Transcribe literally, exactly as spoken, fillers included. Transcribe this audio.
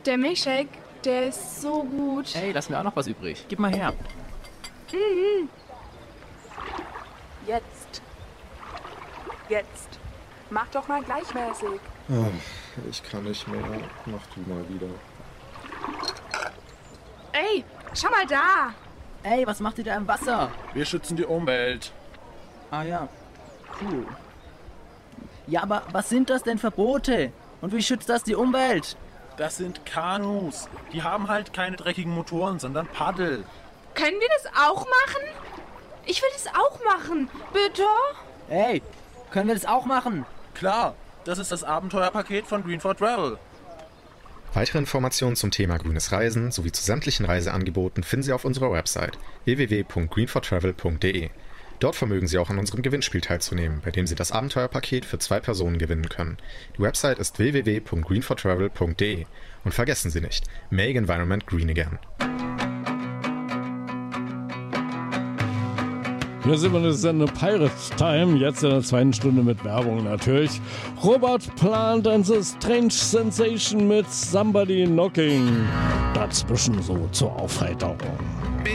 Der Milchshake, der ist so gut. Ey, lass mir auch noch was übrig. Gib mal her. Mhm. Jetzt. Jetzt. Mach doch mal gleichmäßig. Ach, ich kann nicht mehr. Mach du mal wieder. Ey, schau mal da. Ey, was macht ihr da im Wasser? Wir schützen die Umwelt. Ah ja, cool. Ja, aber was sind das denn für Boote? Und wie schützt das die Umwelt? Das sind Kanus. Die haben halt keine dreckigen Motoren, sondern Paddel. Können wir das auch machen? Ich will das auch machen. Bitte? Ey, können wir das auch machen? Klar, das ist das Abenteuerpaket von Green for Travel. Weitere Informationen zum Thema grünes Reisen sowie zu sämtlichen Reiseangeboten finden Sie auf unserer Website w w w punkt green for travel punkt d e. Dort vermögen Sie auch an unserem Gewinnspiel teilzunehmen, bei dem Sie das Abenteuerpaket für zwei Personen gewinnen können. Die Website ist w w w punkt green for travel punkt d e. Und vergessen Sie nicht, make environment green again. Hier sind wir in der Sendung Pirate Time, jetzt in der zweiten Stunde mit Werbung natürlich. Robert Plant and the Strange Sensation mit Somebody Knocking. Dazwischen so zur Aufheiterung.